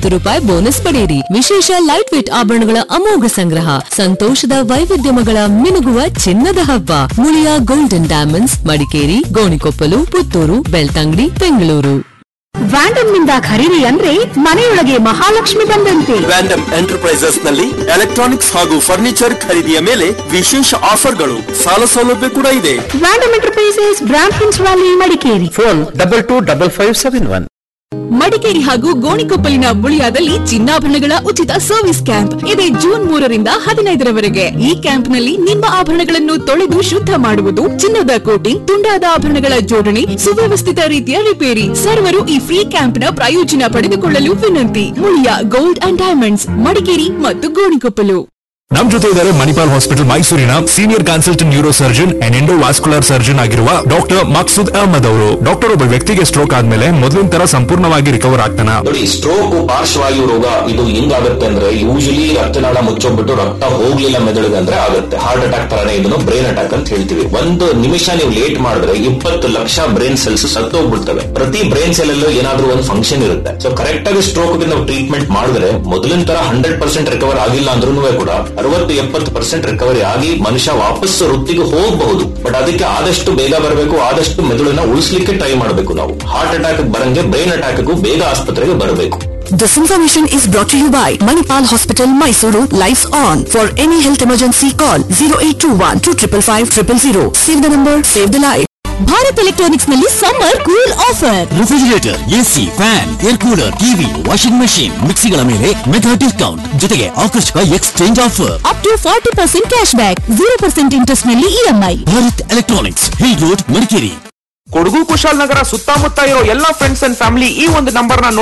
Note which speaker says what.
Speaker 1: ರೂಪಾಯಿ ಬೋನಸ್ ಪಡೆಯಿರಿ. ವಿಶೇಷ ಲೈಟ್ ವೇಟ್ ಆಭರಣಗಳ ಅಮೋಘ ಸಂಗ್ರಹ, ಸಂತೋಷದ ವೈವಿಧ್ಯಮಗಳ ಮಿನುಗುವ ಚಿನ್ನದ ಹಬ್ಬ. Muliya golden diamonds, Madikeri, Gonikoppal, Puttur, Belthangady, Bengaluru.
Speaker 2: ವ್ಯಾಂಡಮ್ ನಿಂದ ಖರೀದಿ ಅಂದ್ರೆ ಮನೆಯೊಳಗೆ ಮಹಾಲಕ್ಷ್ಮಿ ಬಂದಂತೆ.
Speaker 3: ವ್ಯಾಂಡಮ್ ಎಂಟರ್ಪ್ರೈಸಸ್ ನಲ್ಲಿ ಎಲೆಕ್ಟ್ರಾನಿಕ್ಸ್ ಹಾಗೂ ಫರ್ನಿಚರ್ ಖರೀದಿಯ ಮೇಲೆ ವಿಶೇಷ ಆಫರ್ಗಳು, ಸಾಲ ಸೌಲಭ್ಯ ಕೂಡ ಇದೆ.
Speaker 2: ವ್ಯಾಂಡಮ್ enterprises, brand ಹಿನ್ಸ್ valley, Madikeri.
Speaker 3: Phone 222571.
Speaker 1: Madikeri ಹಾಗೂ ಗೋಣಿಕೊಪ್ಪಲಿನ ಮುಳಿಯಾದಲ್ಲಿ ಚಿನ್ನಾಭರಣಗಳ ಉಚಿತ ಸರ್ವಿಸ್ ಕ್ಯಾಂಪ್ ಇದೆ ಜೂನ್ 3ರಿಂದ 15ರವರೆಗೆ. ಈ ಕ್ಯಾಂಪ್ನಲ್ಲಿ ನಿಮ್ಮ ಆಭರಣಗಳನ್ನು ತೊಳೆದು ಶುದ್ಧ ಮಾಡುವುದು, ಚಿನ್ನದ ಕೋಟಿಂಗ್, ತುಂಡಾದ ಆಭರಣಗಳ ಜೋಡಣೆ, ಸುವ್ಯವಸ್ಥಿತ ರೀತಿಯ ರಿಪೇರಿ. ಸರ್ವರು ಈ ಫ್ರೀ ಕ್ಯಾಂಪ್ನ ಪ್ರಯೋಜನ ಪಡೆದುಕೊಳ್ಳಲು ವಿನಂತಿ. Muliya gold and diamonds, Madikeri ಮತ್ತು ಗೋಣಿಕೊಪ್ಪಲು.
Speaker 4: ನಮ್ ಜೊತೆ ಇದ್ದಾರೆ ಮಣಿಪಾಲ್ ಹಾಸ್ಪಿಟಲ್ ಮೈಸೂರಿನ senior consultant neuro surgeon and endovascular surgeon ಆಗಿರುವ ಡಾಕ್ಟರ್ ಮಕ್ಸೂದ್ ಅಹಮದ್ ಅವರು. ಡಾಕ್ಟರ್, ಒಬ್ಬ ವ್ಯಕ್ತಿಗೆ ಸ್ಟ್ರೋಕ್ ಆದ್ಮೇಲೆ ಮೊದಲಿನ ತರ ಸಂಪೂರ್ಣವಾಗಿ ರಿಕವರ್ ಆಗ್ತಾನ?
Speaker 5: ನೋಡಿ, ಸ್ಟ್ರೋಕ್ ಪಾರ್ಶ್ವವಾಯು ರೋಗ ಇದು ಹಿಂಗಾಗುತ್ತೆ ಅಂದ್ರೆ ಯೂಶಲಿ ರಕ್ತನಾಳ ಮುಚ್ಚೋಗ್ಬಿಟ್ಟು ರಕ್ತ ಹೋಗ್ಲಿಲ್ಲ ಮೆದುಳಿಗೆ ಅಂದ್ರೆ ಆಗುತ್ತೆ. ಹಾರ್ಟ್ ಅಟ್ಯಾಕ್ ತರನೇ ಇದನ್ನು ಬ್ರೈನ್ ಅಟ್ಯಾಕ್ ಅಂತ ಹೇಳ್ತೀವಿ. ಒಂದು ನಿಮಿಷ ನೀವು ಲೇಟ್ ಮಾಡಿದ್ರೆ 20 ಲಕ್ಷ ಬ್ರೈನ್ ಸೆಲ್ಸ್ ಸತ್ತೋಗ್ಬಿಡ್ತವೆ. ಪ್ರತಿ ಬ್ರೈನ್ ಸೆಲ್ ಅಲ್ಲೂ ಏನಾದ್ರೂ ಒಂದು ಫಂಕ್ಷನ್ ಇರುತ್ತೆ. ಸೊ ಕರೆಕ್ಟ್ ಆಗಿ ಸ್ಟ್ರೋಕ್ ನಾವು ಟ್ರೀಟ್ಮೆಂಟ್ ಮಾಡಿದ್ರೆ ಮೊದಲಿನ ತರ 100% ರಿಕವರ್ ಆಗಿಲ್ಲ ಅಂದ್ರೂ ಕೂಡ 60-70% ರಿಕವರಿ ಆಗಿ ಮನುಷ್ಯ ವಾಪಸ್ ವೃತ್ತಿಗೆ ಹೋಗಬಹುದು. ಬಟ್ ಅದಕ್ಕೆ ಆದಷ್ಟು ಬೇಗ ಬರಬೇಕು, ಆದಷ್ಟು ಮೆದುಳನ್ನ ಉಳಿಸ್ಲಿಕ್ಕೆ ಟ್ರೈ ಮಾಡಬೇಕು. ನಾವು ಹಾರ್ಟ್ ಅಟ್ಯಾಕ್ ಬರಂಗೆ ಬ್ರೈನ್ ಅಟ್ಯಾಕ್ಗೂ ಬೇಗ ಆಸ್ಪತ್ರೆಗೆ ಬರಬೇಕು.
Speaker 6: This information is brought to you by Manipal Hospital, Mysuru. Lights on. For any health emergency, call 0821 255 000. Save the number, save the life.
Speaker 1: Bharat electronics ನಲ್ಲಿ summer cool offer.
Speaker 7: Refrigerator, AC, fan, air cooler, TV, washing machine, ಮಿಕ್ಸಿಗಳ ಮೇಲೆ mega discount ಜೊತೆಗೆ ಆಕರ್ಷಕ exchange offer.
Speaker 1: Up to 40% cash back, 0% interest ನಲ್ಲಿ EMI.
Speaker 7: Bharat electronics, hill road, Madikeri.
Speaker 8: Kodagu Kushalnagar ಸುತ್ತಮುತ್ತ ಇರೋ ಎಲ್ಲಾ friends and family ಈ ಒಂದು ನಂಬರ್ ನ